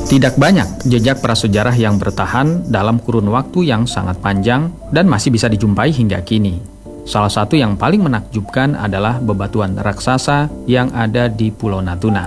Tidak banyak jejak prasejarah yang bertahan dalam kurun waktu yang sangat panjang dan masih bisa dijumpai hingga kini. Salah satu yang paling menakjubkan adalah bebatuan raksasa yang ada di Pulau Natuna.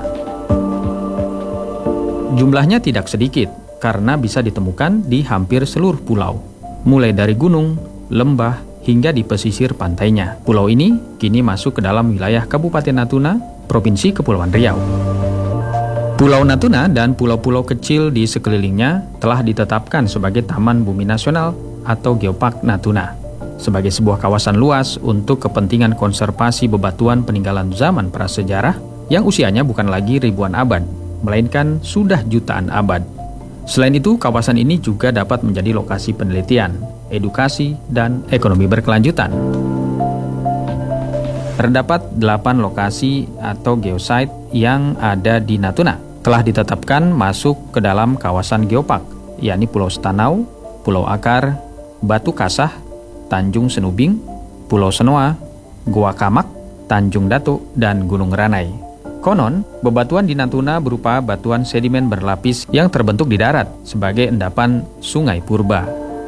Jumlahnya tidak sedikit karena bisa ditemukan di hampir seluruh pulau, mulai dari gunung, lembah, hingga di pesisir pantainya. Pulau ini kini masuk ke dalam wilayah Kabupaten Natuna, Provinsi Kepulauan Riau. Pulau Natuna dan pulau-pulau kecil di sekelilingnya telah ditetapkan sebagai Taman Bumi Nasional atau Geopark Natuna, sebagai sebuah kawasan luas untuk kepentingan konservasi bebatuan peninggalan zaman prasejarah yang usianya bukan lagi ribuan abad, melainkan sudah jutaan abad. Selain itu, kawasan ini juga dapat menjadi lokasi penelitian, edukasi, dan ekonomi berkelanjutan. Terdapat 8 lokasi atau geosite yang ada di Natuna telah ditetapkan masuk ke dalam kawasan geopark, yakni Pulau Stanau, Pulau Akar, Batu Kasah, Tanjung Senubing, Pulau Senoa, Goa Kamak, Tanjung Datu, dan Gunung Ranai. Konon, bebatuan di Natuna berupa batuan sedimen berlapis yang terbentuk di darat sebagai endapan Sungai Purba.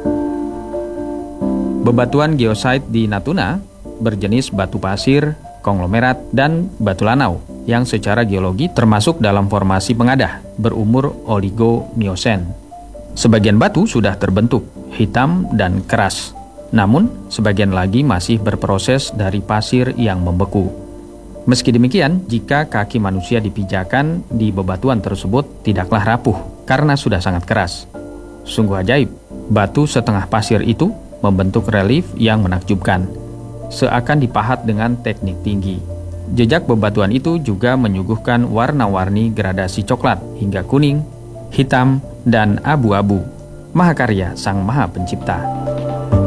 Bebatuan geosite di Natuna berjenis batu pasir, konglomerat, dan batu lanau yang secara geologi termasuk dalam formasi pengadah berumur Oligo-Miosen. Sebagian batu sudah terbentuk, hitam dan keras. Namun, sebagian lagi masih berproses dari pasir yang membeku. Meski demikian, jika kaki manusia dipijakan di bebatuan tersebut tidaklah rapuh karena sudah sangat keras. Sungguh ajaib, batu setengah pasir itu membentuk relief yang menakjubkan, seakan dipahat dengan teknik tinggi. Jejak bebatuan itu juga menyuguhkan warna-warni gradasi coklat hingga kuning, hitam, dan abu-abu. Mahakarya Sang Maha Pencipta.